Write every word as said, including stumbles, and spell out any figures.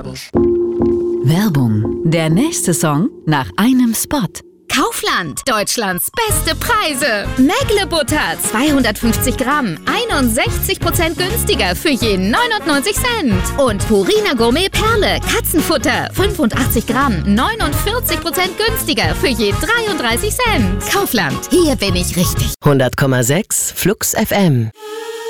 Werbung. Der nächste Song nach einem Spot. Kaufland, Deutschlands beste Preise. Mägle-Butter, zweihundertfünfzig Gramm, einundsechzig Prozent günstiger für je neunundneunzig Cent. Und Purina Gourmet Perle, Katzenfutter, fünfundachtzig Gramm, neunundvierzig Prozent günstiger für je dreiunddreißig Cent. Kaufland, hier bin ich richtig. hundert Komma sechs Flux F M.